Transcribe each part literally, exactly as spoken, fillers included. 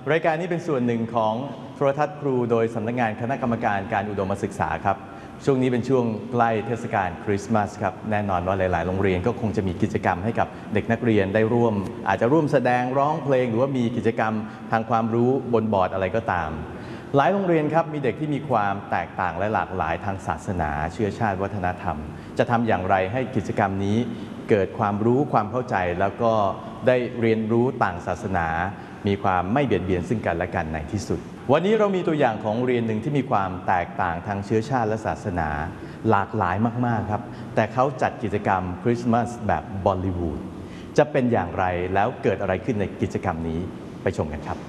รายการนี้เป็นส่วนหนึ่งของโทรทัศน์ครูโดยสำนักงานคณะกรรมการการอุดมศึกษาครับช่วงนี้เป็นช่วงใกล้เทศกาลคริสต์มาสครับแน่นอนว่าหลายๆโรงเรียนก็คงจะมีกิจกรรมให้กับเด็กนักเรียนได้ร่วมอาจจะร่วมแสดงร้องเพลงหรือว่ามีกิจกรรมทางความรู้บนบอร์ดอะไรก็ตามหลายโรงเรียนครับมีเด็กที่มีความแตกต่างและหลากหลายทางศาสนาเชื้อชาติวัฒนธรรมจะทำอย่างไรให้กิจกรรมนี้เกิดความรู้ความเข้าใจแล้วก็ได้เรียนรู้ต่างศาสนามีความไม่เบียดเบียนซึ่งกันและกันในที่สุดวันนี้เรามีตัวอย่างของโรงเรียนหนึ่งที่มีความแตกต่างทางเชื้อชาติและศาสนาหลากหลายมากๆครับแต่เขาจัดกิจกรรมคริสต์มาสแบบบอลลิวูดจะเป็นอย่างไรแล้วเกิดอะไรขึ้นในกิจกรรมนี้ไปชมกันครับ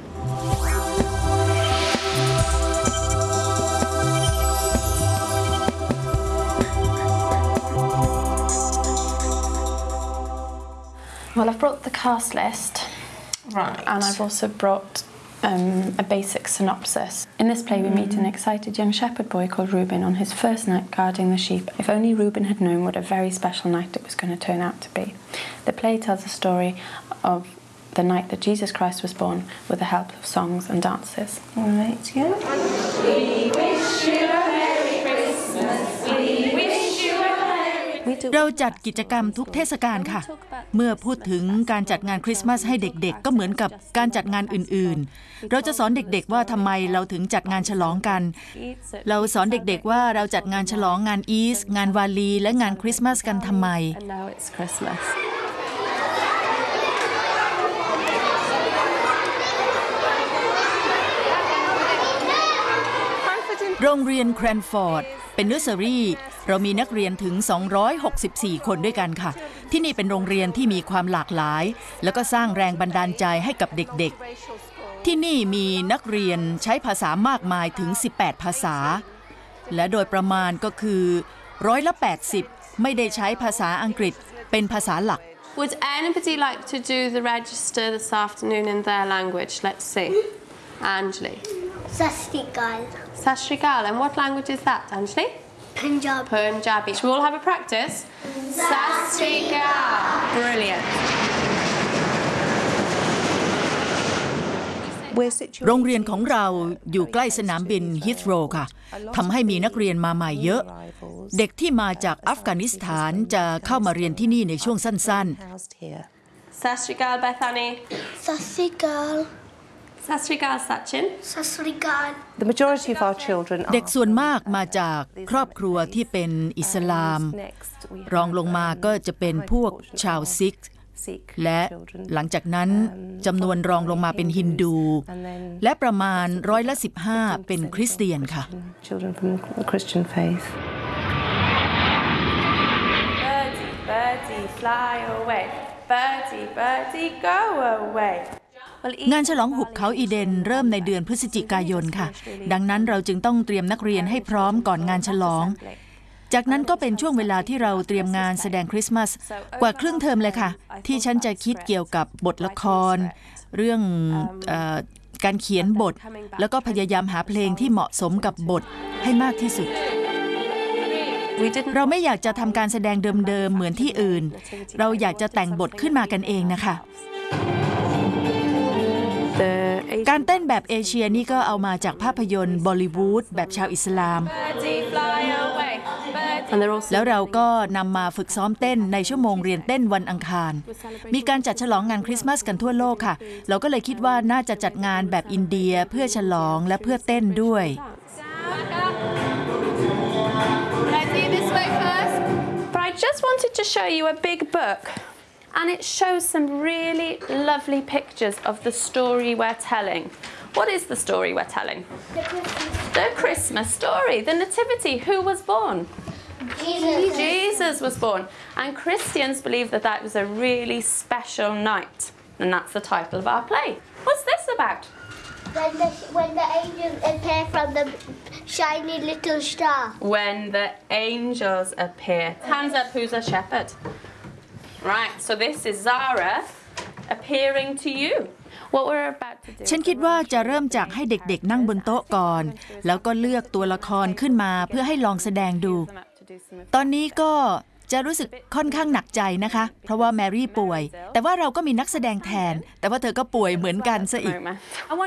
Well, I've brought the cast list, right, and I've also brought um, a basic synopsis. In this play, we meet an excited young shepherd boy called Reuben on his first night guarding the sheep. If only Reuben had known what a very special night it was going to turn out to be. The play tells the story of the night that Jesus Christ was born with the help of songs and dances. Right, yeah. We wish you a Merry Christmas. We wish you a Merry เราจัดกิจกรรมทุกเทศกาลค่ะเมื่อพูดถึงการจัดงานคริสต์มาสให้เด็กๆก็เหมือนกับการจัดงานอื่นๆเราจะสอนเด็กๆว่าทำไมเราถึงจัดงานฉลองกันเราสอนเด็กๆว่าเราจัดงานฉลองงานอีสต์งานวาลีและงานคริสต์มาสกันทำไมโรงเรียนแครนฟอร์ดเป็นเนอร์เซอรี่เรามีนักเรียนถึงสองร้อยหกสิบสี่คนด้วยกันค่ะที่นี่เป็นโรงเรียนที่มีความหลากหลายแล้วก็สร้างแรงบันดาลใจให้กับเด็กๆที่นี่มีนักเรียนใช้ภาษามากมายถึงสิบแปดภาษาและโดยประมาณก็คือร้อยละแปดสิบไม่ได้ใช้ภาษาอังกฤษเป็นภาษาหลัก Would anybody like to do the register this afternoon in their language? Let's see. Anjali. Sasrikal. Sasrikal. And what language is that, Anjali? Punjabi. Punjabi. Should we all have a practice? Sasrikal. Brilliant. โรงเรียนของเราอยู่ใกล้สนามบินฮิทโรว์ค่ะทำให้มีนักเรียนมาใหม่เยอะเด็กที่มาจากอัฟกานิสถานจะเข้ามาเรียนที่นี่ในช่วงสั้นๆ Sasrikal Bethany. Sasrikal. Sasrikal Sachin. Sasrikal. The majority of our children เด็กส่วนมากมาจากครอบครัวที่เป็นอิสลามรองลงมาก็จะเป็นพวกชาวซิกและหลังจากนั้นจำนวนรองลงมาเป็นฮินดูและประมาณร้อยละสิบห้าเป็นคริสเตียนค่ะ Birdie, birdie, fly away. Birdie, birdie, go away. งานฉลองหุบเขาอีเดนเริ่มในเดือนพฤศจิกายนค่ะดังนั้นเราจึงต้องเตรียมนักเรียนให้พร้อมก่อนงานฉลองจากนั้นก็เป็นช่วงเวลาที่เราเตรียมงานแสดงคริสต์มาสกว่าครึ่งเทอมเลยค่ะที่ฉันจะคิดเกี่ยวกับบทละครเรื่องเอ่อการเขียนบทแล้วก็พยายามหาเพลงที่เหมาะสมกับบทให้มากที่สุดเราไม่อยากจะทำการแสดงเดิมๆเหมือนที่อื่นเราอยากจะแต่งบทขึ้นมากันเองนะคะการเต้นแบบเอเชียนี่ก็เอามาจากภาพยนตร์บอลลิวูดแบบชาวอิสลามแล้วเราก็นำมาฝึกซ้อมเต้นในชั่วโมงเรียนเต้นวันอังคารมีการจัดฉลองงานคริสต์มาสกันทั่วโลกค่ะเราก็เลยคิดว่าน่าจะจัดงานแบบอินเดียเพื่อฉลองและเพื่อเต้นด้วย But I just wanted to show you a big book.And it shows some really lovely pictures of the story we're telling. What is the story we're telling? The Christmas. The Christmas story, the Nativity. Who was born? Jesus. Jesus was born. And Christians believe that that was a really special night. And that's the title of our play. What's this about? When the, when the angels appear from the shiny little star. When the angels appear. Hands up, who's a shepherd?Right, so this is Zara appearing to you. What we're about to do. ฉันคิดว่าจะเริ่มจากให้เด็กๆนั่งบนโต๊ะก่อนแล้วก็เลือกตัวละครขึ้นมาเพื่อให้ลองแสดงดูตอนนี้ก็จะรู้สึกค่อนข้างหนักใจนะคะเพราะว่าแมรี่ป่วยแต่ว่าเราก็มีนักแสดงแทนแต่ว่าเธอก็ป่วยเหมือนกันซะอีก